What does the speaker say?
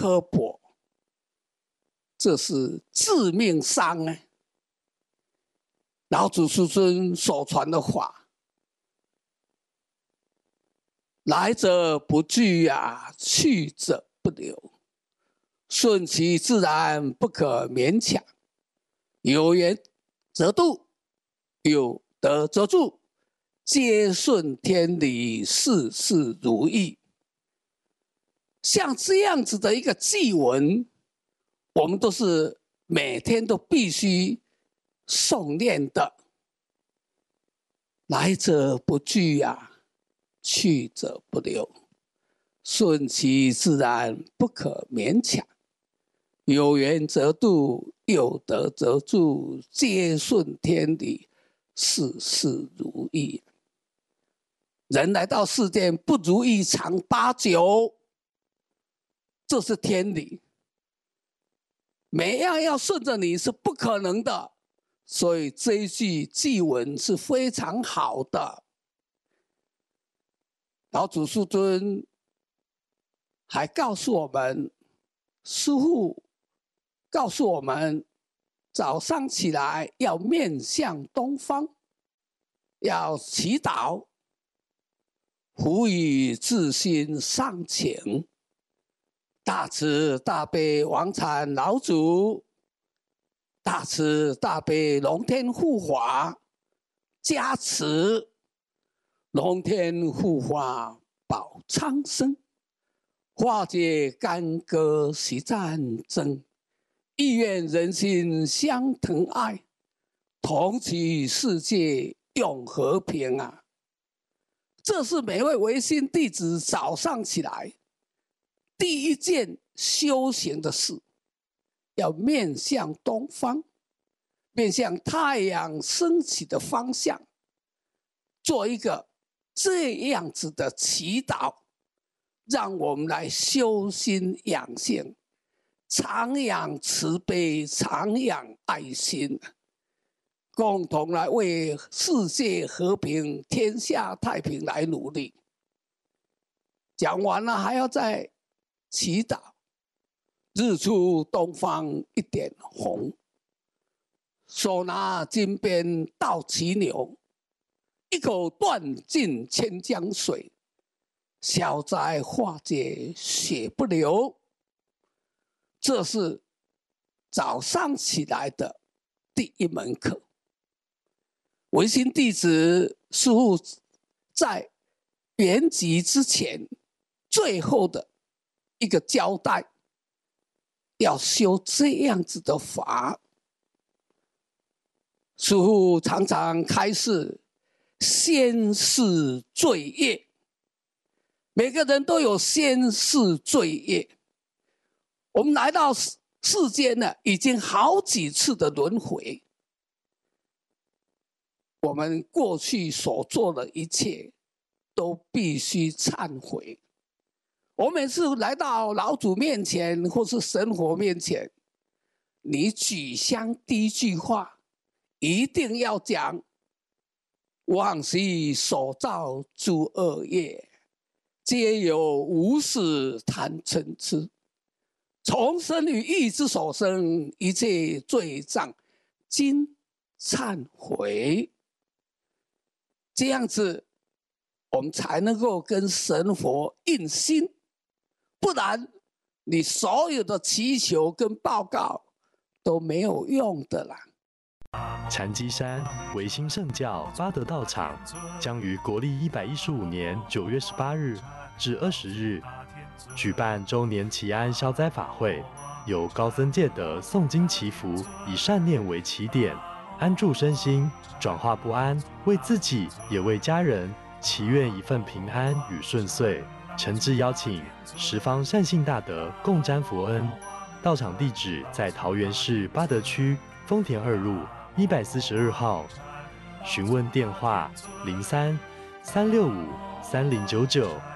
刻薄，这是致命伤啊！老子师尊所传的法，来者不拒啊，去者不留，顺其自然，不可勉强。有缘则度，有德则助，皆顺天理，事事如意。像这样子的一个祭文，我们都是每天都必须诵念的。来者不拒啊，去者不留，顺其自然，不可勉强。有缘则度，有德则助，皆顺天理，事事如意。人来到世间，不如意常八九，这是天理。每样要顺着你是不可能的，所以这一句祭文是非常好的。老祖师尊还告诉我们，师父告诉我们，早上起来要面向东方，要祈祷，福以自心上请。大慈大悲王禅老祖，大慈大悲龙天护法加持，龙天护法保苍生，化解干戈息战争，意愿人心相疼爱，同取世界永和平啊！这是每位唯心弟子早上起来第一件修行的事，要面向东方，面向太阳升起的方向，做一个这样子的祈祷，让我们来修心养性，常养慈悲，常养爱心，共同来为世界和平、天下太平来努力。讲完了，还要再祈祷，日出东方一点红，手拿金鞭到骑牛，一口断尽千江水，消灾化解血不流。这是早上起来的第一门课。唯心弟子师父在圆寂之前最后的一个交代，要修这样子的法。师父常常开示先世罪业，每个人都有先世罪业。我们来到世间呢，已经好几次的轮回，我们过去所做的一切都必须忏悔。我每次来到老祖面前或是神佛面前，你举香第一句话一定要讲往昔所造诸恶业，皆由无始贪嗔痴，从生于意之所生，一切罪障今忏悔。这样子我们才能够跟神佛印心，不然你所有的祈求跟报告都没有用的啦。 禅机山唯心圣教八德道场将于国历115年9月18日至20日举办周年祈安消灾法会，由高僧戒德诵经祈福，以善念为起点，安住身心，转化不安，为自己也为家人祈愿一份平安与顺遂。诚挚邀请十方善信大德共沾佛恩。道场地址在桃园市八德区丰田2路142号，询问电话03-365-3099。